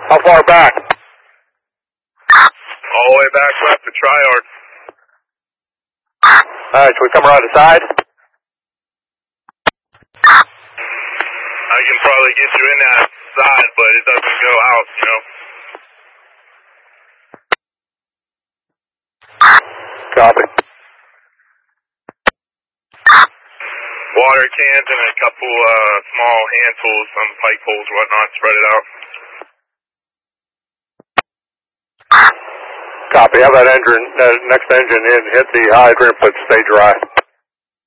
How far back? All the way back left to Tri-Yard. Alright, should we come around the side? I can probably get you in that side, but it doesn't go out, you know. Copy. Water cans and a couple small hand tools, some pike poles, whatnot, spread it out. Copy. Have that engine, next engine in, hit the hydrant, but stay dry.